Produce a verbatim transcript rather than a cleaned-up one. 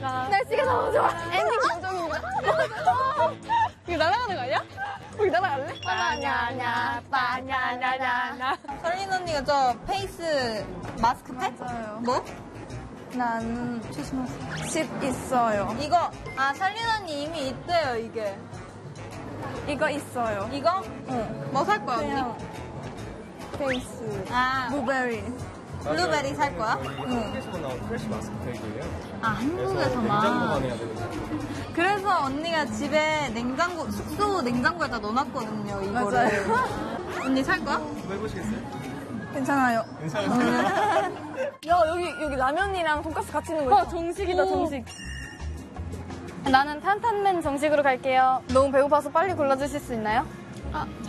날씨가 너무 좋아. 엔딩 감정인가? 이거 날아가는 거 아니야? 우리 날아갈래? 바냐냐 바냐냐냐. 설린 언니가 저 페이스 마스크팩? 맞아요. 뭐? 난 조심하세요. 집 있어요. 이거 아 설린 언니 이미 있대요 이게. 이거 있어요. 이거? 응. 뭐 살 거야 그냥 언니? 페이스 아 블루베리. 블루베리 살 거야? 응. 한국에서 나온 프레시 마스크팩이에요. 아 그래서 한국에서만. 냉장고 안해야 되거든요. 그래서 언니가 집에 냉장고 숙소 냉장고에다 넣어놨거든요 이거를. 맞아요. 언니 살 거야? 한번 해보시겠어요? 괜찮아요. 괜찮으세요? 야 여기 여기 라면이랑 돈까스 같이 있는 거 있어. 어, 정식이다 정식. 나는 탄탄맨 정식으로 갈게요. 너무 배고파서 빨리 골라주실 수 있나요? 아